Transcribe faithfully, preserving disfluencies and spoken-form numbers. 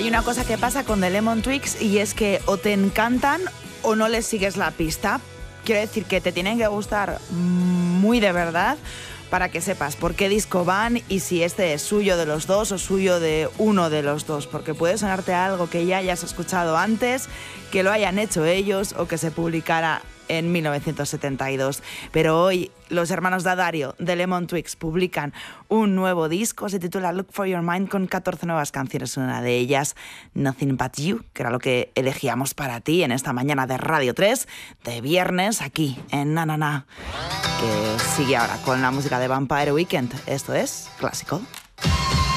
una cosa que pasa con The Lemon Twigs y es que o te encantan o no les sigues la pista. Quiero decir que te tienen que gustar muy de verdad para que sepas por qué disco van y si este es suyo de los dos o suyo de uno de los dos, porque puede sonarte algo que ya hayas escuchado antes, que lo hayan hecho ellos o que se publicara en mil novecientos setenta y dos. Pero hoy los hermanos D'Addario de Lemon Twigs publican un nuevo disco, se titula Look for Your Mind, con catorce nuevas canciones, una de ellas Nothing But You, que era lo que elegíamos para ti en esta mañana de Radio tres, de viernes, aquí en Na Na Na, que sigue ahora con la música de Vampire Weekend. Esto es Clásico.